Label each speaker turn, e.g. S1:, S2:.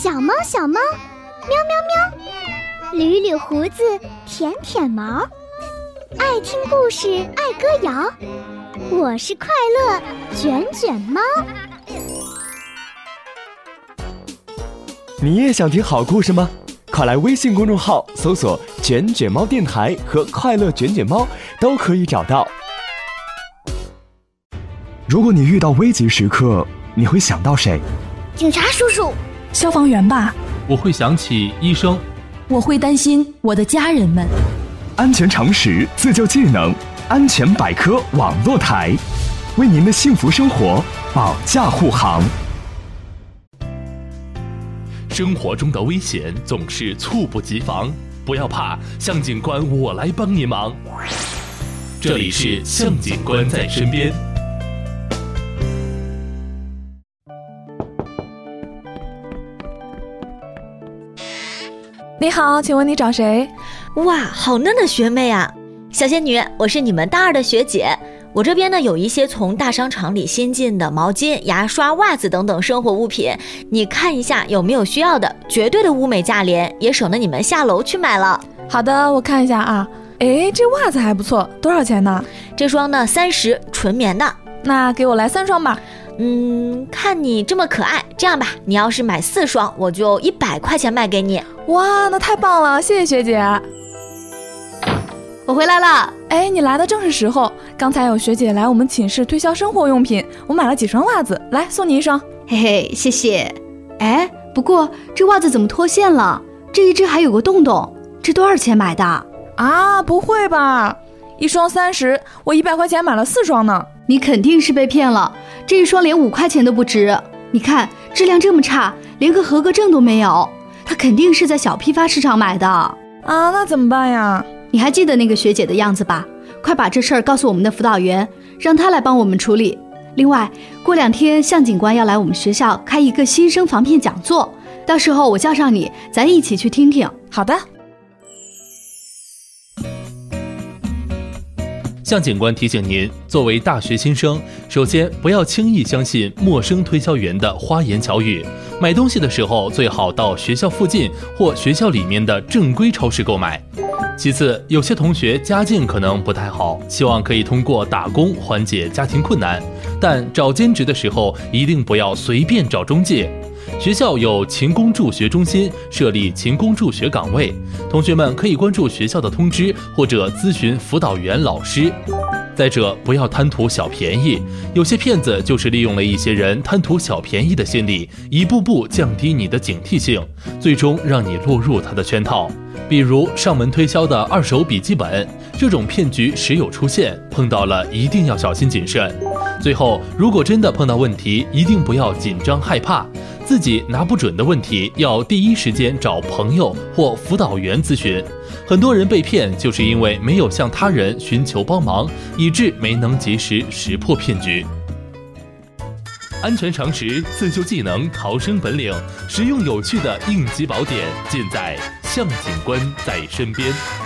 S1: 小猫小猫，喵喵喵，捋捋胡子，舔舔毛，爱听故事，爱歌谣。我是快乐卷卷猫。
S2: 你也想听好故事吗？快来微信公众号搜索卷卷猫电台和快乐卷卷猫，都可以找到。如果你遇到危急时刻，你会想到谁？
S1: 警察叔叔。
S3: 消防员吧。
S4: 我会想起医生。
S3: 我会担心我的家人们。
S2: 安全常识，自救技能，安全百科网络台，为您的幸福生活保驾护航。
S4: 生活中的危险总是猝不及防，不要怕，向警官我来帮您忙。这里是向警官在身边。
S3: 你好，请问你找谁？
S5: 哇，好嫩的学妹啊！小仙女，我是你们大二的学姐。我这边呢有一些从大商场里新进的毛巾、牙刷、袜子等等生活物品，你看一下有没有需要的，绝对的物美价廉，也省得你们下楼去买了。
S3: 好的，我看一下啊。诶，这袜子还不错，多少钱呢？
S5: 这双呢30，纯棉的。
S3: 那给我来3双吧。
S5: 看你这么可爱，这样吧，你要是买4双，我就100块钱卖给你。
S3: 哇，那太棒了，谢谢学姐。
S5: 我回来了。
S3: 哎，你来的正是时候，刚才有学姐来我们寝室推销生活用品，我买了几双袜子，来送你1双。
S6: 嘿嘿，谢谢。哎，不过这袜子怎么脱线了？这一只还有个洞洞，这多少钱买的？
S3: 啊，不会吧？1双30，我100块钱买了4双呢。
S6: 你肯定是被骗了，这一双连5块钱都不值。你看质量这么差，连个合格证都没有，他肯定是在小批发市场买的。
S3: 啊，那怎么办呀？
S6: 你还记得那个学姐的样子吧？快把这事儿告诉我们的辅导员，让他来帮我们处理。另外，过2天向警官要来我们学校开一个新生防骗讲座，到时候我叫上你，咱一起去听听。
S3: 好的。
S4: 向警官提醒您，作为大学新生，首先不要轻易相信陌生推销员的花言巧语，买东西的时候最好到学校附近或学校里面的正规超市购买。其次，有些同学家境可能不太好，希望可以通过打工缓解家庭困难，但找兼职的时候一定不要随便找中介。学校有勤工助学中心，设立勤工助学岗位，同学们可以关注学校的通知或者咨询辅导员老师。再者，不要贪图小便宜，有些骗子就是利用了一些人贪图小便宜的心理，一步步降低你的警惕性，最终让你落入他的圈套。比如上门推销的2手笔记本，这种骗局时有出现，碰到了一定要小心谨慎。最后，如果真的碰到问题，一定不要紧张害怕，自己拿不准的问题要第一时间找朋友或辅导员咨询。很多人被骗就是因为没有向他人寻求帮忙，以致没能及时识破骗局。安全常识、自救技能、逃生本领，实用有趣的应急宝典，尽在向警官在身边。